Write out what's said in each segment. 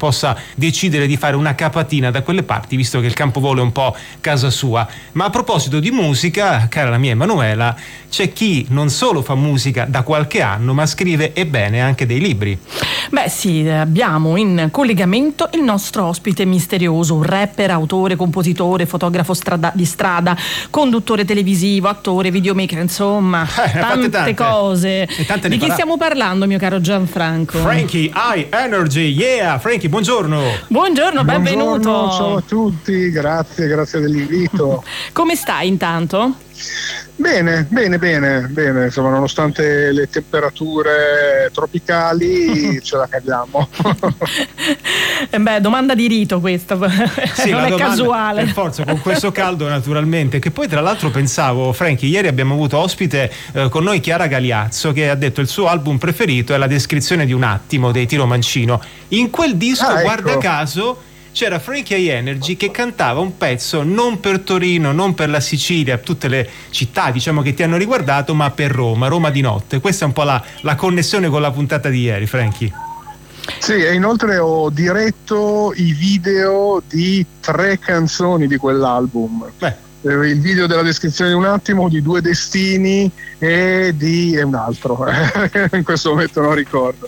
possa decidere di fare una capatina da quelle parti, visto che il Campovolo è un po' casa sua. Ma a proposito di musica, cara la mia Emanuela, c'è chi non solo fa musica da qualche anno, ma scrive, ebbene, anche dei libri. Beh sì, abbiamo in collegamento il nostro ospite misterioso, un rapper, autore, compositore, fotografo di strada, conduttore televisivo, attore, videomaker, insomma, tante cose. Di chi stiamo parlando, mio caro Gianfranco? Frankie I Energy, yeah! Frankie, buongiorno! Buongiorno, benvenuto! Ciao a tutti, grazie dell'invito. Come stai intanto? Bene, insomma, nonostante le temperature tropicali ce la caviamo. Beh, domanda di rito questa, sì, non è casuale. Per forza, con questo caldo naturalmente, che poi tra l'altro pensavo, Frankie, ieri abbiamo avuto ospite con noi Chiara Galiazzo, che ha detto il suo album preferito è La descrizione di un attimo dei Tiro Mancino. In quel disco, guarda caso, c'era Frankie I Energy che cantava un pezzo non per Torino, non per la Sicilia, tutte le città diciamo che ti hanno riguardato, ma per Roma di notte. Questa è un po' la connessione con la puntata di ieri, Frankie. Sì, e inoltre ho diretto i video di 3 canzoni di quell'album. Il video della descrizione di un attimo, di Due Destini e un altro, in questo momento non ricordo,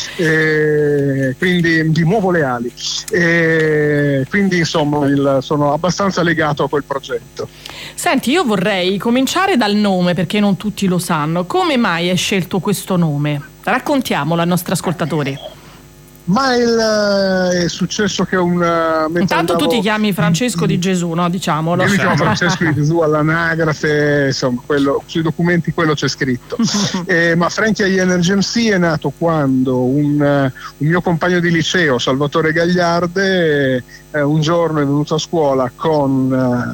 quindi di Nuovo le ali, quindi insomma sono abbastanza legato a quel progetto. Senti, io vorrei cominciare dal nome, perché non tutti lo sanno. Come mai hai scelto questo nome? Raccontiamolo ai nostri ascoltatori. Ma è successo che intanto tu ti chiami Francesco di Gesù, no? Diciamolo. Io mi chiamo Francesco di Gesù all'anagrafe, insomma, sui documenti quello c'è scritto. Ma Frankie I Energy MC è nato quando un mio compagno di liceo, Salvatore Gagliarde, un giorno è venuto a scuola con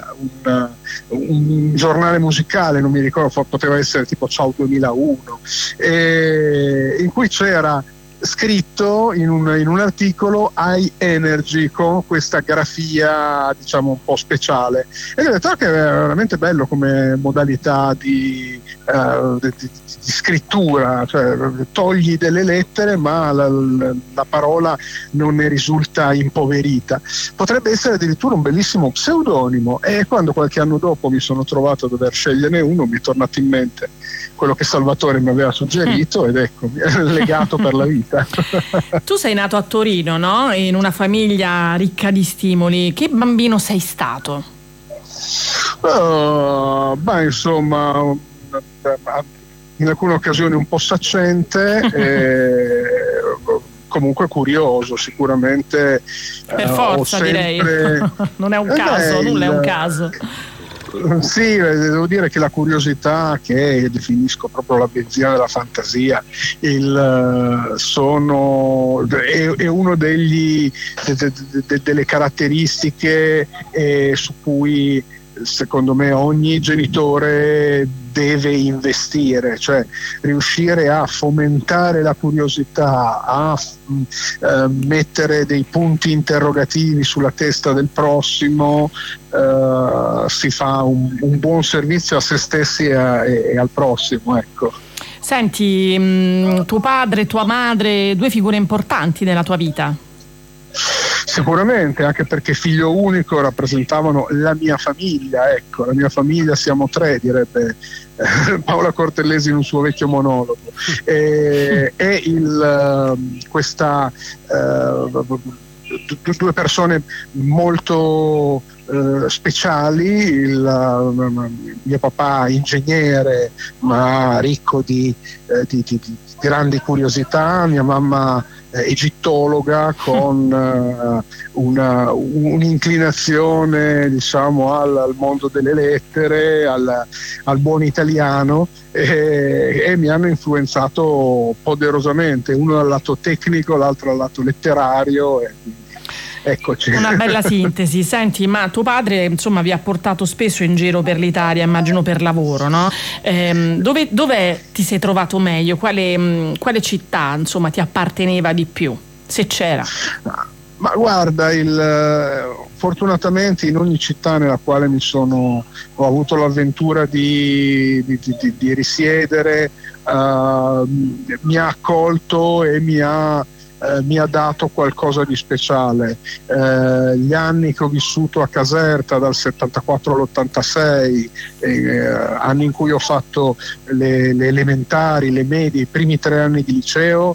un giornale musicale, non mi ricordo, poteva essere tipo Ciao 2001, in cui c'era scritto in un articolo I Energy con questa grafia diciamo un po' speciale, e ho detto che è veramente bello come modalità di scrittura, cioè togli delle lettere ma la parola non ne risulta impoverita. Potrebbe essere addirittura un bellissimo pseudonimo, e quando qualche anno dopo mi sono trovato a dover sceglierne uno mi è tornato in mente quello che Salvatore mi aveva suggerito ed ecco, mi è legato per la vita. Tu sei nato a Torino, no? In una famiglia ricca di stimoli. Che bambino sei stato? Insomma, in alcune occasioni un po' saccente, comunque curioso, sicuramente. Per forza, direi. Non è un caso, nulla è un caso. Sì, devo dire che la curiosità, che definisco proprio la benzina della fantasia, è uno delle caratteristiche su cui secondo me ogni genitore deve investire, cioè riuscire a fomentare la curiosità, a mettere dei punti interrogativi sulla testa del prossimo. Si fa un buon servizio a se stessi e al prossimo, ecco. Senti, tuo padre e tua madre, 2 figure importanti nella tua vita? Sicuramente, anche perché figlio unico rappresentavano la mia famiglia, ecco, la mia famiglia siamo 3, direbbe Paola Cortellesi in un suo vecchio monologo, questa 2 persone molto speciali, mio papà ingegnere ma ricco di grandi curiosità, mia mamma egittologa con un'inclinazione diciamo al mondo delle lettere, al buon italiano, e mi hanno influenzato poderosamente, uno dal lato tecnico, l'altro dal lato letterario, e eccoci. Una bella sintesi. Senti, ma tuo padre insomma vi ha portato spesso in giro per l'Italia, immagino per lavoro, no? Dove ti sei trovato meglio? Quale città insomma ti apparteneva di più, se c'era? Ma guarda, fortunatamente in ogni città nella quale ho avuto l'avventura di risiedere, mi ha accolto e mi ha mi ha dato qualcosa di speciale. Gli anni che ho vissuto a Caserta dal 74 all'86, anni in cui ho fatto le elementari, le medie, i primi 3 anni di liceo,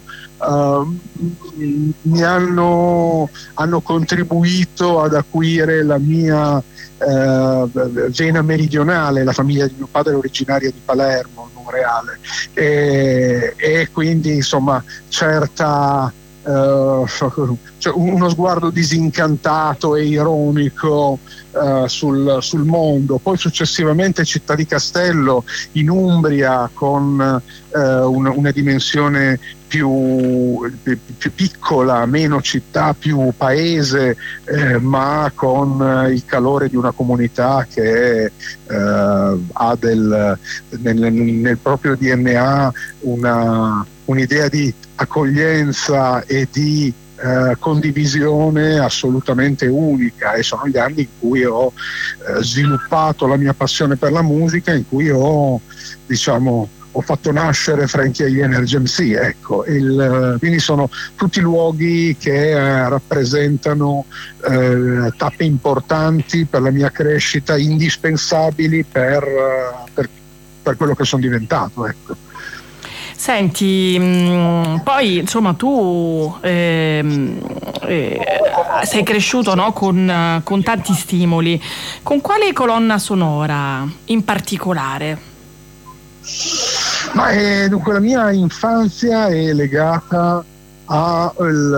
mi hanno contribuito ad acuire la mia vena meridionale. La famiglia di mio padre è originaria di Palermo, Monreale, e quindi insomma certa cioè uno sguardo disincantato e ironico sul mondo. Poi successivamente Città di Castello in Umbria, con una dimensione più piccola, meno città, più paese, ma con il calore di una comunità che ha nel proprio DNA un'idea di accoglienza e di condivisione assolutamente unica, e sono gli anni in cui ho sviluppato la mia passione per la musica, in cui ho fatto nascere Frankie e gli Energy MC, ecco. Quindi sono tutti luoghi che rappresentano tappe importanti per la mia crescita, indispensabili per quello che sono diventato, ecco. Senti, poi insomma tu sei cresciuto, no, con tanti stimoli. Con quale colonna sonora in particolare? Dunque la mia infanzia è legata a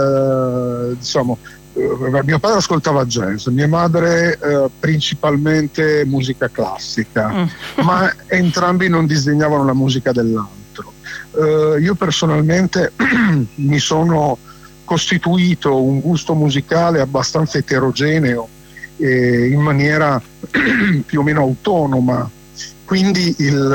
mio padre ascoltava jazz, mia madre principalmente musica classica, ma entrambi non disdegnavano la musica dell'altro. Io personalmente mi sono costituito un gusto musicale abbastanza eterogeneo, in maniera più o meno autonoma, quindi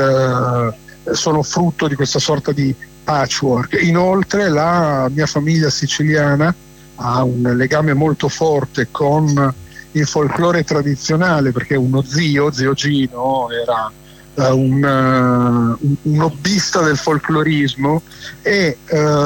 sono frutto di questa sorta di patchwork. Inoltre la mia famiglia siciliana ha un legame molto forte con il folklore tradizionale, perché uno zio Gino era un hobbista del folklorismo e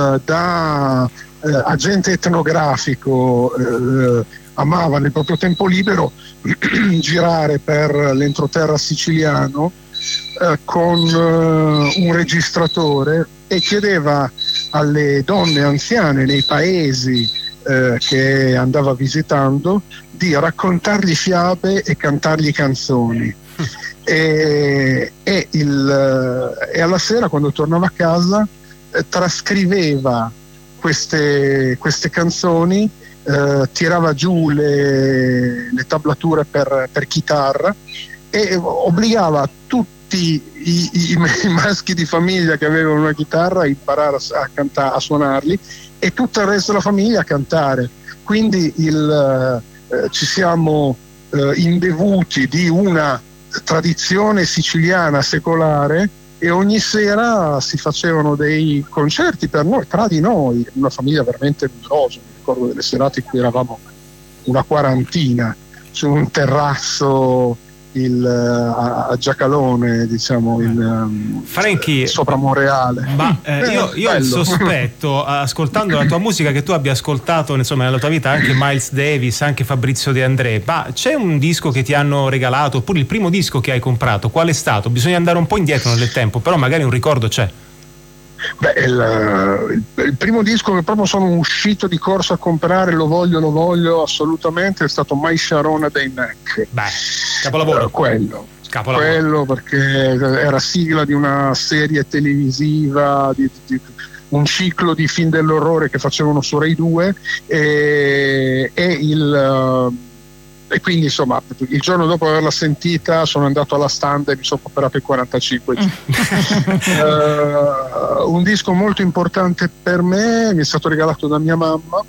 da agente etnografico amava nel proprio tempo libero girare per l'entroterra siciliano con un registratore, e chiedeva alle donne anziane nei paesi che andava visitando di raccontargli fiabe e cantargli canzoni. E alla sera, quando tornava a casa, trascriveva queste canzoni, tirava giù le tablature per chitarra e obbligava tutti i maschi di famiglia che avevano una chitarra a imparare a suonarli, e tutto il resto della famiglia a cantare. Quindi ci siamo imbevuti di una tradizione siciliana secolare, e ogni sera si facevano dei concerti per noi, tra di noi, una famiglia veramente numerosa. Mi ricordo delle serate in cui eravamo una quarantina su un terrazzo a Giacalone, diciamo, Frankie, sopra Monreale. Ma io il sospetto, ascoltando la tua musica, che tu abbia ascoltato, insomma, nella tua vita anche Miles Davis, anche Fabrizio De André. Ma c'è un disco che ti hanno regalato, oppure il primo disco che hai comprato, qual è stato? Bisogna andare un po' indietro nel tempo, però magari un ricordo c'è. Il primo disco che proprio sono uscito di corsa a comprare, lo voglio assolutamente, è stato My Sharona dei Neck. Capolavoro. Quello Capolavoro. Perché era sigla di una serie televisiva, di un ciclo di film dell'orrore che facevano su Rai 2, e quindi insomma il giorno dopo averla sentita sono andato alla stand e mi sono comprato i 45 giri. Un disco molto importante per me mi è stato regalato da mia mamma,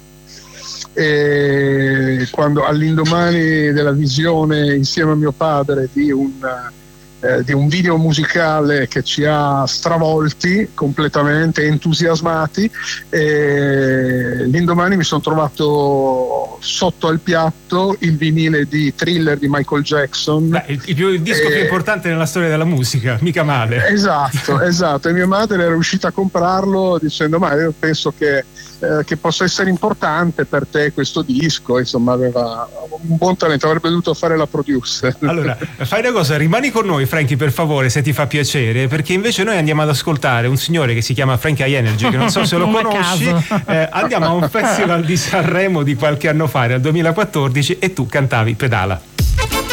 e quando all'indomani della visione insieme a mio padre di di un video musicale che ci ha stravolti completamente, entusiasmati, e l'indomani mi sono trovato sotto al piatto il vinile di Thriller di Michael Jackson. Beh, il disco più importante nella storia della musica, mica male. Esatto, e mia madre era riuscita a comprarlo dicendo: ma io penso che possa essere importante per te questo disco. Insomma, aveva un buon talento, avrebbe dovuto fare la producer. Allora, fai una cosa, rimani con noi, Frankie, per favore, se ti fa piacere, perché invece noi andiamo ad ascoltare un signore che si chiama Frankie High Energy, che non so se lo conosci. Andiamo a un festival di Sanremo di qualche anno fa, nel 2014, e tu cantavi Pedala.